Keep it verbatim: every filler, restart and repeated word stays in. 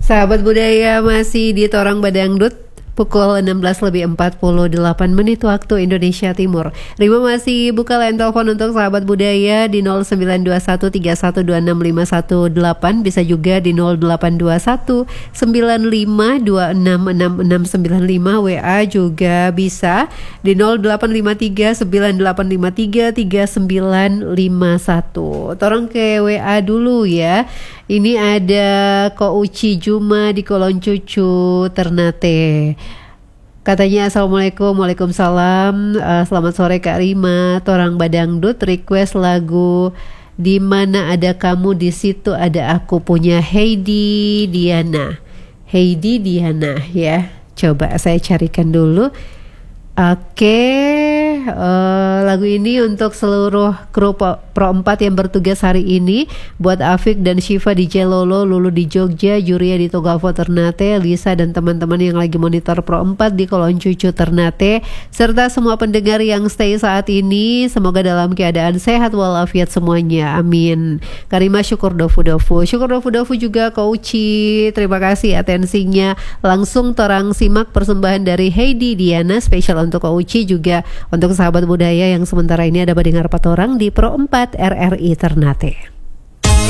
Sahabat budaya masih di Torang Badangdut. Pukul enam belas lebih empat puluh delapan menit waktu Indonesia Timur. Rima masih buka line telepon untuk sahabat budaya di nol sembilan dua satu tiga satu dua enam lima satu delapan. Bisa juga di nol delapan dua satu sembilan lima dua enam enam enam sembilan lima. W A juga bisa di nol delapan lima tiga sembilan delapan lima tiga tiga sembilan lima satu. Torong ke W A dulu ya. Ini ada Ko Uci Juma di Kolon Cucu Ternate. Katanya assalamualaikum, waalaikumsalam. Uh, selamat sore Kak Rima. Torang Badangdut request lagu Di Mana Ada Kamu Di Situ Ada Aku punya Heidi Diana. Heidi Diana ya. Coba saya carikan dulu. Oke, uh, lagu ini untuk seluruh kru Pro empat yang bertugas hari ini. Buat Afik dan Shiva di Jelolo, Lulu di Jogja, Juria di Togavo Ternate, Lisa dan teman-teman yang lagi monitor Pro empat di Kolon Cucu Ternate, serta semua pendengar yang stay saat ini. Semoga dalam keadaan sehat walafiat semuanya, amin. Karima syukur dofu-dofu. Syukur dofu-dofu juga Kouci. Terima kasih atensinya. Langsung torang simak persembahan dari Heidi Diana spesial untuk Kouci, juga untuk sahabat budaya yang sementara ini ada mendengar patorang di Pro empat R R I Ternate.